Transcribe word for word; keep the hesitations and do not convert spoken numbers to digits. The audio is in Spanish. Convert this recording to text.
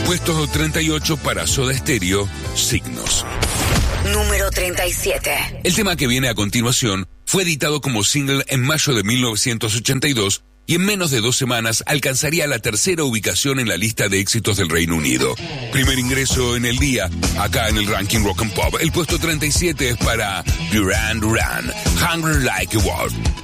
Puesto treinta y ocho para Soda Stereo, Signos. Número treinta y siete. El tema que viene a continuación fue editado como single en mayo de mil novecientos ochenta y dos y en menos de dos semanas alcanzaría la tercera ubicación en la lista de éxitos del Reino Unido. Primer ingreso en el día, acá en el ranking Rock and Pop. El puesto treinta y siete es para Duran Duran, Hungry Like a Wolf.